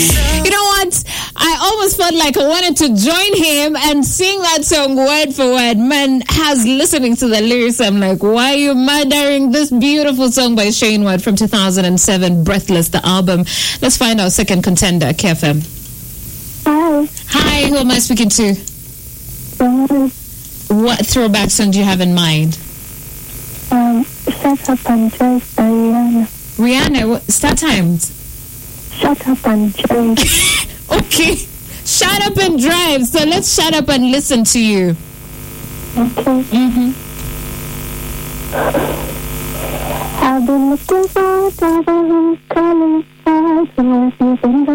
You know what? I almost felt like I wanted to join him and sing that song word for word. Man, as listening to the lyrics, I'm like, why are you murdering this beautiful song by Shane Ward from 2007, Breathless, the album? Let's find our second contender, KFM. Hi. Hi, who am I speaking to? What throwback song do you have in mind? Shut up and drive by Rihanna. Rihanna, start times. Shut up and drive. Okay. Shut up and drive. So let's shut up and listen to you. Okay. Mm-hmm. I've been looking for the calling